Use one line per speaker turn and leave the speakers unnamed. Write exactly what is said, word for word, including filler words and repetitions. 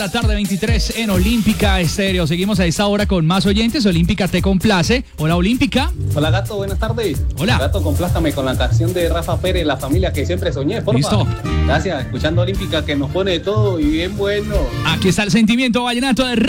La tarde veintitrés en Olímpica Estéreo. Seguimos a esta hora con más oyentes. Olímpica te complace. Hola, Olímpica.
Hola, Gato, buenas tardes.
Hola.
Gato, complácame con la canción de Rafa Pérez, La Familia que Siempre Soñé, porfa.
Listo.
Gracias, escuchando Olímpica que nos pone de todo y bien bueno.
Aquí está el sentimiento vallenato de